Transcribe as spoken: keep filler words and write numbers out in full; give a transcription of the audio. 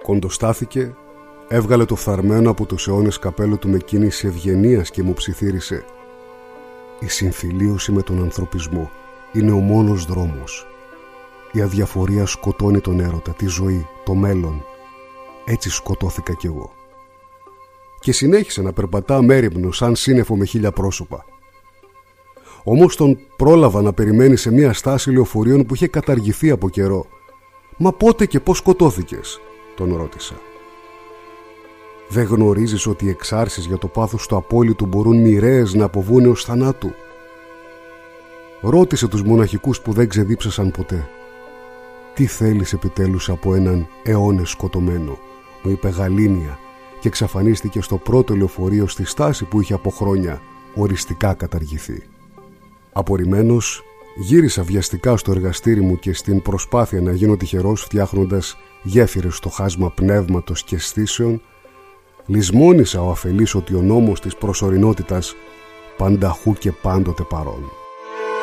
Κοντοστάθηκε, έβγαλε το φθαρμένο από τους αιώνες καπέλο του με κίνηση ευγενίας και μου ψιθύρισε: «Η συμφιλίωση με τον ανθρωπισμό είναι ο μόνος δρόμος. Η αδιαφορία σκοτώνει τον έρωτα, τη ζωή, το μέλλον. Έτσι σκοτώθηκα κι εγώ». Και συνέχισε να περπατά μέριμνο σαν σύννεφο με χίλια πρόσωπα. Όμως τον πρόλαβα να περιμένει σε μια στάση λεωφορείων που είχε καταργηθεί από καιρό. «Μα πότε και πώς σκοτώθηκες?» τον ρώτησα. «Δεν γνωρίζεις ότι οι εξάρσεις για το πάθος του απόλυτου μπορούν μοιραίες να αποβούνε ως θανάτου?» Ρώτησε τους μοναχικούς που δεν ξεδίψασαν ποτέ. «Τι θέλεις επιτέλους από έναν αιώνες σκοτωμένο?» μου είπε γαλήνια και εξαφανίστηκε στο πρώτο λεωφορείο στη στάση που είχε από χρόνια οριστικά καταργηθεί. Απορριμμένος, γύρισα βιαστικά στο εργαστήρι μου και στην προσπάθεια να γίνω τυχερός φτιάχνοντας γέφυρες στο χάσμα πνεύματος και αισθήσεων, λησμόνισα ο αφελής ότι ο νόμος της προσωρινότητας πανταχού και πάντοτε παρών.